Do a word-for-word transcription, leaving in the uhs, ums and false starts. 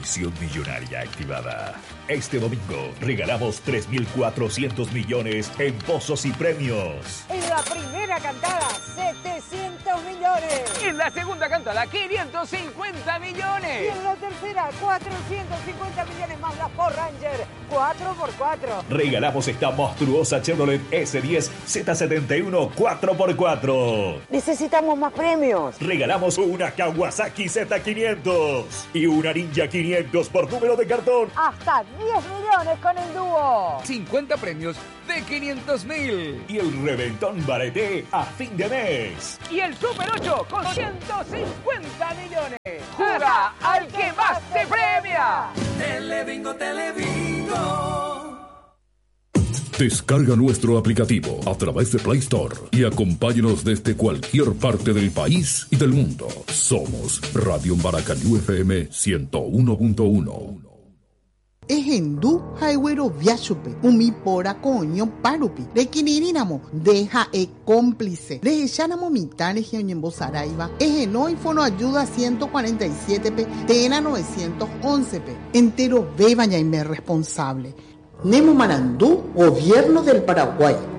Misión millonaria activada. Este domingo regalamos tres mil cuatrocientos millones en pozos y premios. En la primera cantada, setecientos millones. En la segunda cantada, quinientos cincuenta millones. Y en la tercera, cuatrocientos cincuenta millones más la Ford Ranger cuatro por cuatro. Regalamos esta monstruosa Chevrolet S diez Z setenta y uno cuatro por cuatro. Necesitamos más premios. Regalamos una Kawasaki Z quinientos y una Ninja quinientos por número de cartón. Hasta diez millones con el dúo. cincuenta premios de quinientos mil. Y el reventón Bareté a fin de mes. Y el Super ocho con ciento cincuenta millones. ¡Juega al que más te premia! Telebingo, Telebingo. Descarga nuestro aplicativo a través de Play Store y acompáñanos desde cualquier parte del país y del mundo. Somos Radio Maracayú F M ciento uno punto uno. Ejendu Highway Viachupe, Umi Pora Coño Parupi, de Quinirinamo, deja e cómplice, de Echanamo Mitane Gioñembo Saraiva, Ejeno y Fono Ayuda ciento cuarenta y siete P, Tena novecientos once P, entero Bebañaime responsable. Nemo Marandú, Gobierno del Paraguay.